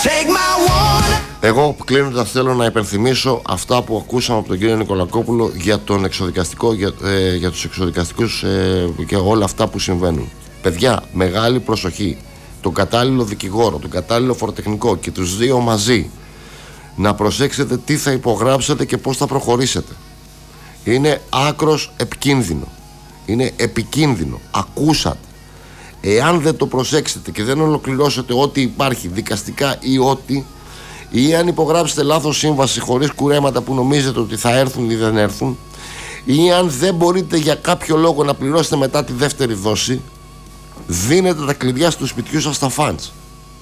Εγώ κλείνοντας θέλω να υπενθυμίσω αυτά που ακούσαμε από τον κύριο Νικολακόπουλο για τον εξοδικαστικό, για τους εξοδικαστικούς και όλα αυτά που συμβαίνουν. Παιδιά, μεγάλη προσοχή. Τον κατάλληλο δικηγόρο, τον κατάλληλο φοροτεχνικό και τους δύο μαζί. Να προσέξετε τι θα υπογράψετε και πώς θα προχωρήσετε. Είναι άκρος επικίνδυνο. Είναι επικίνδυνο. Ακούσατε. Εάν δεν το προσέξετε και δεν ολοκληρώσετε ό,τι υπάρχει δικαστικά ή αν υπογράψετε λάθος σύμβαση χωρίς κουρέματα που νομίζετε ότι θα έρθουν ή δεν έρθουν, ή αν δεν μπορείτε για κάποιο λόγο να πληρώσετε μετά τη δεύτερη δόση, δίνετε τα κλειδιά του σπιτιού σας στα φαντς.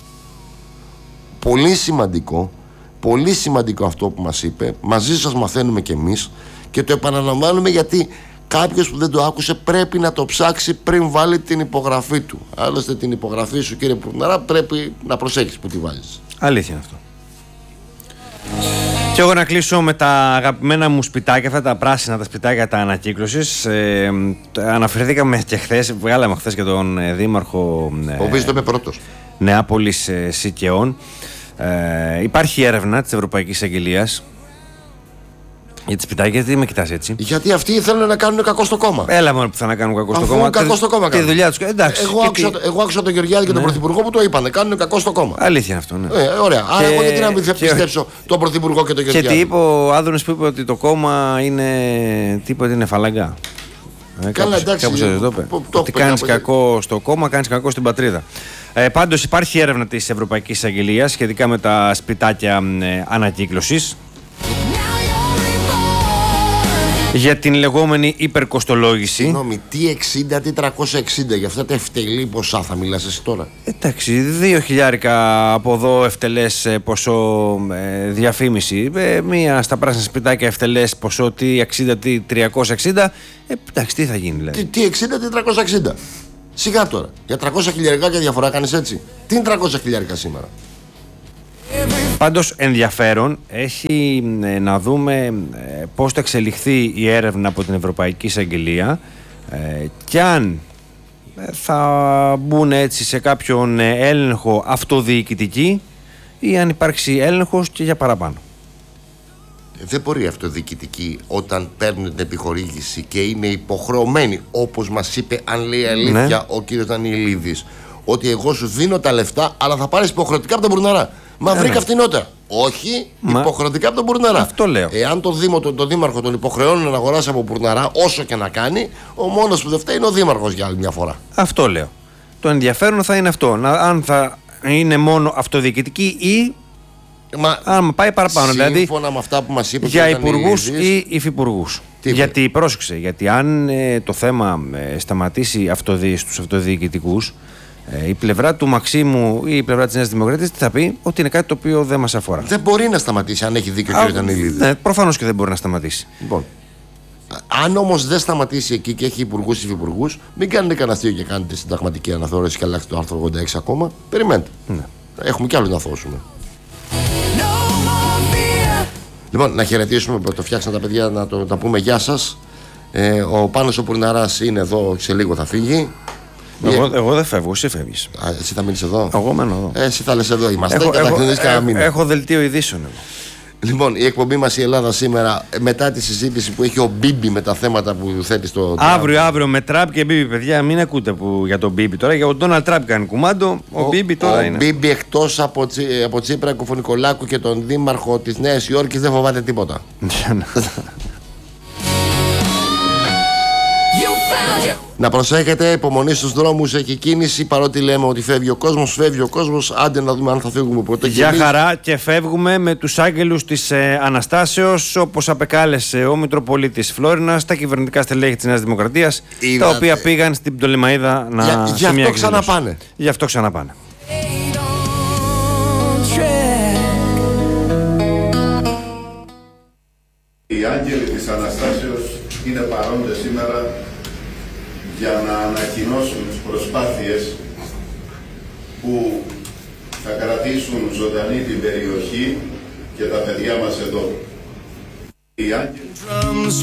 Πολύ σημαντικό αυτό που μας είπε. Μαζί σας μαθαίνουμε κι εμείς και το επαναλαμβάνουμε, γιατί κάποιος που δεν το άκουσε πρέπει να το ψάξει πριν βάλει την υπογραφή του. Άλλωστε την υπογραφή σου, κύριε Πουρναρά, πρέπει να προσέχεις που τη βάζεις. Αλήθεια είναι αυτό. Και εγώ να κλείσω με τα αγαπημένα μου σπιτάκια, αυτά τα πράσινα τα σπιτάκια τα ανακύκλωσης. Αναφερθήκαμε και χθες, βγάλαμε χθες και τον δήμαρχο ο οποίος το είπε πρώτος. Νεάπολης Σικαιών. Υπάρχει έρευνα της Ευρωπαϊκής Αγγελίας για τις σπιτάκια. Γιατί με κοιτάς έτσι? Γιατί αυτοί θέλουν να κάνουν κακό στο κόμμα. Έλα μόνο που θα να κάνουν κακό στο κόμμα. Κακό στο κόμμα. Τη δουλειά τους. Εντάξει. Εγώ άκουσα τον Γεωργιάδη και τον Πρωθυπουργό που το είπανε. Κάνουν κακό στο κόμμα. Αλήθεια αυτό, ναι. Ωραία. Άρα εγώ γιατί να μην πιστέψω τον Πρωθυπουργό και τον Γεωργιάδη? Και τι είπε ο Άδωνης που είπε ότι το κόμμα είναι τίποτα, είναι φαλαγκά. Καλά, εντάξει. Ότι κάνεις κακό στο κόμμα, κάνεις κακό στην πατρίδα. Πάντως υπάρχει έρευνα της Ευρωπαϊκής Αγγελίας σχετικά με τα σπιτάκια ανακύκλωσης για την λεγόμενη υπερκοστολόγηση. Συγγνώμη, τι 60, τι 360, για αυτά τα ευτελή ποσά θα μιλάς εσύ τώρα? Εντάξει, 2.000 από εδώ ευτελές ποσό διαφήμιση, μία στα πράσινα σπιτάκια ευτελές ποσό, τι 60, τι 360, εντάξει, τι θα γίνει δηλαδή? Τι 60, τι 360. Σιγά τώρα, για 300 χιλιαρικά διαφορά κάνεις έτσι? Τι είναι 300 χιλιάρικα σήμερα? Πάντως ενδιαφέρον έχει να δούμε πώς θα εξελιχθεί η έρευνα από την Ευρωπαϊκή Εισαγγελία και αν θα μπουν έτσι σε κάποιον έλεγχο αυτοδιοικητική ή αν υπάρξει έλεγχος και για παραπάνω. Δεν μπορεί αυτοδιοικητική όταν παίρνουν την επιχορήγηση και είναι υποχρεωμένοι, όπως μας είπε, αν λέει αλήθεια, ναι, ο κύριος Δανιηλίδης, ότι εγώ σου δίνω τα λεφτά αλλά θα πάρεις υποχρεωτικά από τον Μπουρναρά. Μα βρήκα φτηνότερα. Όχι, υποχρεωτικά από τον Μπουρναρά. Αυτό λέω. Εάν τον δήμαρχο τον υποχρεώνουν να αγοράσει από Μπουρναρά, όσο και να κάνει, ο μόνος που δεν φταίει είναι ο δήμαρχος για άλλη μια φορά. Αυτό λέω. Το ενδιαφέρον θα είναι αυτό. Αν θα είναι μόνο αυτοδιοικητική ή αν πάει παραπάνω. Δηλαδή σύμφωνα με αυτά που μας είπε για υπουργούς ή υφυπουργούς. Γιατί πρόσεξε, γιατί αν το θέμα σταματήσει στους αυτοδιοικητικούς, η πλευρά του Μαξίμου ή η πλευρά της Νέας Δημοκρατίας θα πει ότι είναι κάτι το οποίο δεν μας αφορά. Δεν μπορεί να σταματήσει, αν έχει δίκιο ο κ. Δανιηλίδης. Ναι, προφανώς και δεν μπορεί να σταματήσει. Λοιπόν, αν όμως δεν σταματήσει εκεί και έχει υπουργούς ή υφυπουργούς, μην κάνετε κανένα αστείο και κάνετε συνταγματική αναθεώρηση και αλλάξετε το άρθρο 86 ακόμα. Περιμένετε. Ναι. Έχουμε κι άλλο να θώσουμε. Λοιπόν, να χαιρετήσουμε που το φτιάξαν τα παιδιά, να πούμε γεια σας. Ο Πάνος ο Πουρναράς είναι εδώ, σε λίγο θα φύγει. Εγώ δεν φεύγω, εσύ φεύγεις. Εσύ θα μείνεις εδώ? Εγώ μένω εδώ. Εσύ θα λες εδώ είμαστε. Έχω δελτίο ειδήσεων εγώ. Λοιπόν, η εκπομπή μας η Ελλάδα σήμερα, μετά τη συζήτηση που έχει ο Μπίμπι με τα θέματα που θέτει στο. Αύριο με Τραμπ και Μπίμπι, παιδιά, μην ακούτε για τον Μπίμπι τώρα. Για τον Ντόναλντ Τραμπ κάνει κουμάντο. Ο Μπίμπι τώρα είναι. Ο Μπίμπι εκτός από Τσίπρα, Κουφωνικολάκου και τον δήμαρχο της Νέας Υόρκης δεν φοβάται τίποτα. Να προσέχετε, υπομονή στους δρόμους, έχει κίνηση. Παρότι λέμε ότι φεύγει ο κόσμος, άντε να δούμε αν θα φύγουμε πρώτα. Για χαρά, και φεύγουμε με τους άγγελους της Αναστάσεως, όπως απεκάλεσε ο Μητροπολίτης Φλόρινας, τα κυβερνητικά στελέχη της Νέας Δημοκρατίας, τα οποία πήγαν στην Πτολεμαΐδα να ξαναπάνε. Γι' αυτό ξαναπάνε. Οι άγγελοι της Αναστάσεως είναι παρόντες σήμερα για να ανακοινώσουν τις προσπάθειες που θα κρατήσουν ζωντανή την περιοχή και τα παιδιά μας εδώ. Οι άγγελοι